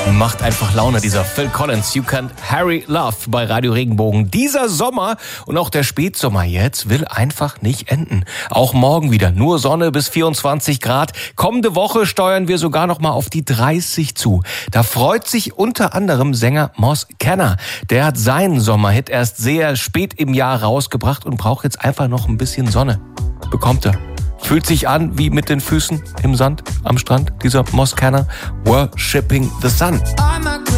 Macht einfach Laune, dieser Phil Collins. You Can't Hurry Love bei Radio Regenbogen. Dieser Sommer und auch der Spätsommer jetzt will einfach nicht enden. Auch morgen wieder nur Sonne bis 24 Grad. Kommende Woche steuern wir sogar noch mal auf die 30 zu. Da freut sich unter anderem Sänger Moss Kenner. Der hat seinen Sommerhit erst sehr spät im Jahr rausgebracht und braucht jetzt einfach noch ein bisschen Sonne. Bekommt er. Fühlt sich an wie mit den Füßen im Sand am Strand, dieser Moss Kenner. Worshipping the Sun.